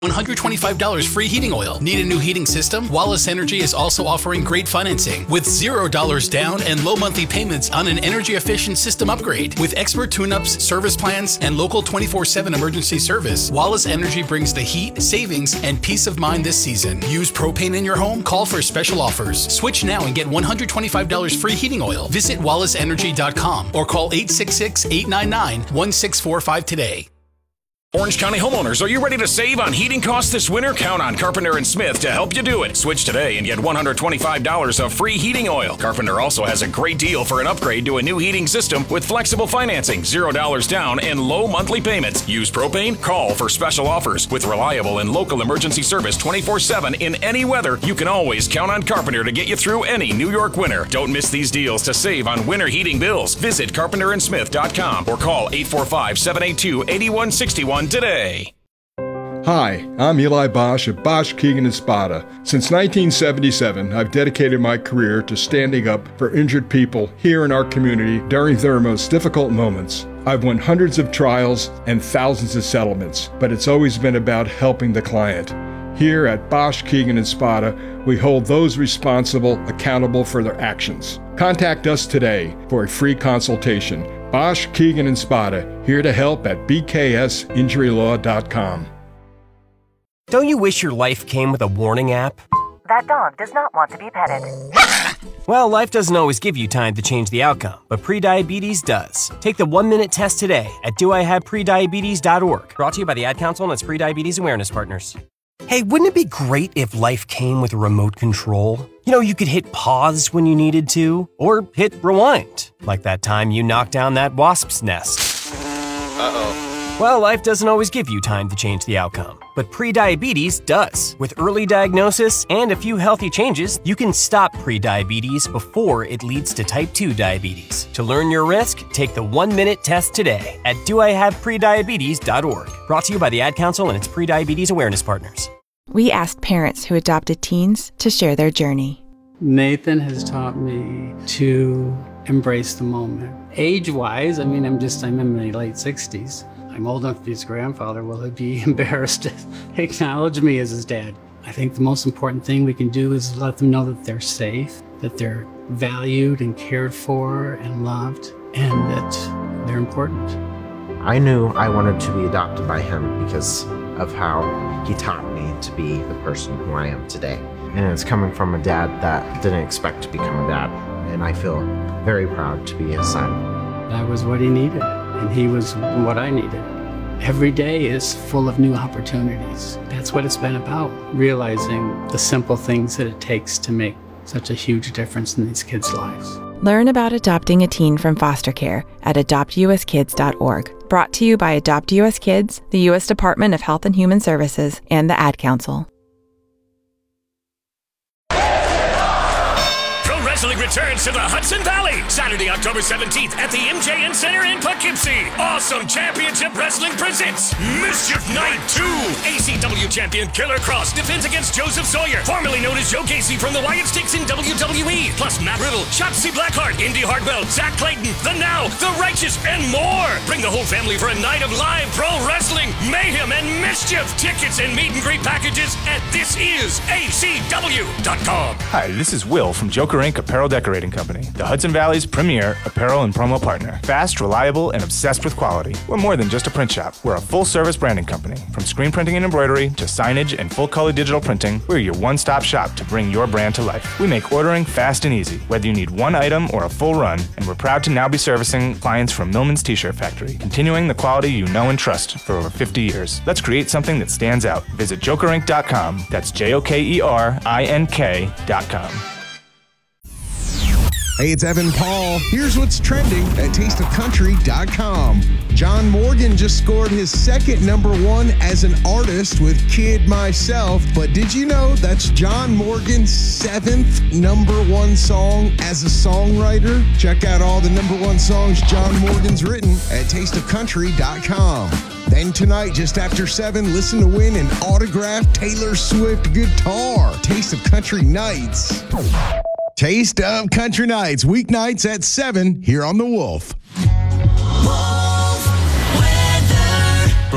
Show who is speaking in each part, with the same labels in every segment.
Speaker 1: $125 free heating oil. Need a new heating system? Wallace Energy is also offering great financing with $0 down and low monthly payments on an energy-efficient system upgrade. With expert tune-ups, service plans, and local 24/7 emergency service, Wallace Energy brings the heat, savings, and peace of mind this season. Use propane in your home? Call for special offers. Switch now and get $125 free heating oil. Visit wallaceenergy.com or call 866-899-1645 today.
Speaker 2: Orange County homeowners, are you ready to save on heating costs this winter? Count on Carpenter & Smith to help you do it. Switch today and get $125 of free heating oil. Carpenter also has a great deal for an upgrade to a new heating system with flexible financing, $0 down, and low monthly payments. Use propane? Call for special offers. With reliable and local emergency service 24/7 in any weather, you can always count on Carpenter to get you through any New York winter. Don't miss these deals to save on winter heating bills. Visit carpenterandsmith.com or call 845-782-8161 today.
Speaker 3: Hi, I'm Eli Bosch of Bosch, Keegan & Spada. Since 1977, I've dedicated my career to standing up for injured people here in our community during their most difficult moments. I've won hundreds of trials and thousands of settlements, but it's always been about helping the client. Here at Bosch, Keegan & Spada, we hold those responsible accountable for their actions. Contact us today for a free consultation. Bosch, Keegan & Spada, here to help at bksinjurylaw.com.
Speaker 4: Don't you wish your life came with a warning app?
Speaker 5: That dog does not want to be petted.
Speaker 4: Well, life doesn't always give you time to change the outcome, but prediabetes does. Take the 1-minute test today at doihaveprediabetes.org. Brought to you by the Ad Council and its Prediabetes Awareness Partners. Hey, wouldn't it be great if life came with a remote control? You know, you could hit pause when you needed to, or hit rewind, like that time you knocked down that wasp's nest. Uh-oh. Well, life doesn't always give you time to change the outcome, but prediabetes does. With early diagnosis and a few healthy changes, you can stop prediabetes before it leads to type 2 diabetes. To learn your risk, take the 1-minute test today at doihaveprediabetes.org. Brought to you by the Ad Council and its Prediabetes Awareness Partners.
Speaker 6: We asked parents who adopted teens to share their journey.
Speaker 7: Nathan has taught me to embrace the moment. Age-wise, I'm in my late 60s. I'm old enough to be his grandfather. Will he be embarrassed to acknowledge me as his dad? I think the most important thing we can do is let them know that they're safe, that they're valued and cared for and loved, and that they're important.
Speaker 8: I knew I wanted to be adopted by him because of how he taught me to be the person who I am today. And it's coming from a dad that didn't expect to become a dad. And I feel very proud to be his son.
Speaker 7: I was what he needed, and he was what I needed. Every day is full of new opportunities. That's what it's been about, realizing the simple things that it takes to make such a huge difference in these kids' lives.
Speaker 6: Learn about adopting a teen from foster care at adoptuskids.org. Brought to you by Adopt US Kids, the U.S. Department of Health and Human Services, and the Ad Council.
Speaker 2: Wrestling returns to the Hudson Valley Saturday, October 17th at the MJN Center in Poughkeepsie. Awesome Championship Wrestling presents Mischief Night 2. ACW champion Killer Cross defends against Joseph Sawyer, formerly known as Joe Casey from the Wyatt Sticks in WWE. Plus Matt Riddle, Shotzi Blackheart, Indy Hartwell, Zach Clayton, The Now, The Righteous, and more. Bring the whole family for a night of live pro wrestling, mayhem, and mischief. Tickets and meet and greet packages at thisisacw.com.
Speaker 9: Hi, this is Will from Joker Inc. Apparel Decorating Company, the Hudson Valley's premier apparel and promo partner. Fast, reliable, and obsessed with quality. We're more than just a print shop. We're a full-service branding company. From screen printing and embroidery to signage and full-color digital printing, we're your one-stop shop to bring your brand to life. We make ordering fast and easy, whether you need one item or a full run, and we're proud to now be servicing clients from Millman's T-shirt factory, continuing the quality you know and trust for over 50 years. Let's create something that stands out. Visit jokerinc.com. That's JOKERINK.com.
Speaker 10: Hey, it's Evan Paul. Here's what's trending at tasteofcountry.com. John Morgan just scored his second #1 as an artist with Kid Myself. But did you know that's John Morgan's 7th #1 song as a songwriter? Check out all the #1 songs John Morgan's written at tasteofcountry.com. Then tonight, just after 7, listen to win an autographed Taylor Swift guitar. Taste of Country Nights. Taste of Country Nights, weeknights at 7 here on The Wolf.
Speaker 11: From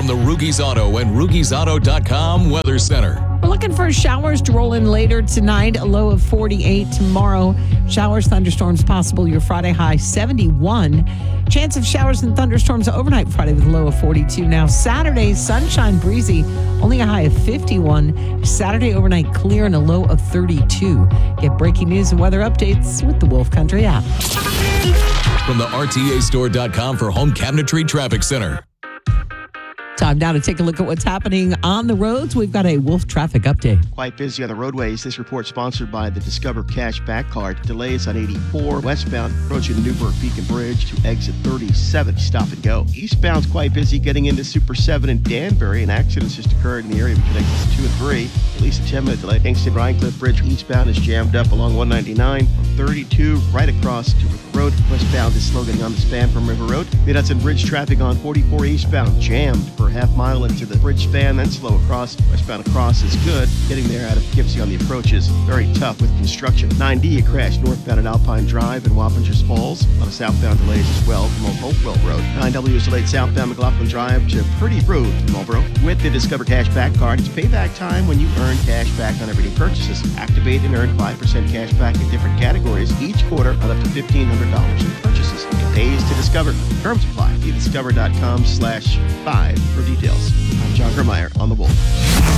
Speaker 11: from the Rugies Auto and RugiesAuto.com Weather Center.
Speaker 12: We're looking for showers to roll in later tonight, a low of 48 tomorrow. Showers, thunderstorms possible. Your Friday high 71. Chance of showers and thunderstorms overnight Friday with a low of 42. Now Saturday, sunshine, breezy, only a high of 51. Saturday overnight clear and a low of 32. Get breaking news and weather updates with the Wolf Country app.
Speaker 11: From the RTAstore.com for Home Cabinetry Traffic Center.
Speaker 12: Time now to take a look at what's happening on the roads. We've got a Wolf traffic update.
Speaker 13: Quite busy on the roadways. This report sponsored by the Discover Cash Back Card. Delays on 84 westbound approaching the Newburgh Beacon Bridge to exit 37. Stop and go. Eastbound's quite busy getting into Super 7 in Danbury. An accident's just occurred in the area between exits 2 and 3. At least a 10-minute delay. Kingston Rhinecliff Bridge eastbound is jammed up along 199 from 32 right across to River Road. Westbound is slow getting on the span from River Road. Mid-Hudson Bridge traffic on 44 eastbound jammed for a half mile into the bridge span, then slow across. Westbound across is good. Getting there out of Poughkeepsie on the approaches, very tough with construction. 9D, a crash northbound at Alpine Drive and Wappingers Falls. A lot of southbound delays as well from Old Hopewell Road. 9W is delayed southbound McLaughlin Drive to Pretty Road in Marlboro. With the Discover Cash Back Card, it's payback time when you earn cash back on everyday purchases. Activate and earn 5% cash back in different categories each quarter on up to $1,500 in purchases. It pays to Discover. Terms apply. See discover.com/5 for details. I'm John Germeyer on The Wolf.